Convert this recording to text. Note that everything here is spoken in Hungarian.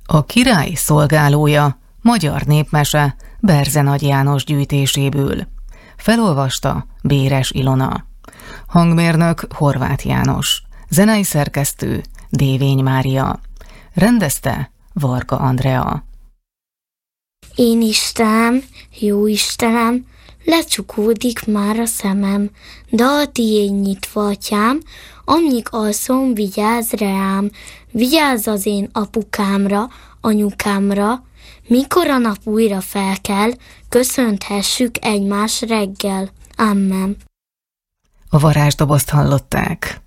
A király szolgálója, magyar népmese Berze Nagy János gyűjtéséből. Felolvasta Béres Ilona. Hangmérnök Horváth János. Zenei szerkesztő Dévény Mária. Rendezte Varga Andrea. Én Istenem, jó Istenem, lecsukódik már a szemem, de a tiéd nyitva, atyám, amíg alszom, vigyázz reám, vigyázz az én apukámra, anyukámra, mikor a nap újra felkel, köszönthessük egymás reggel. Amen. A varázsdobozt hallották.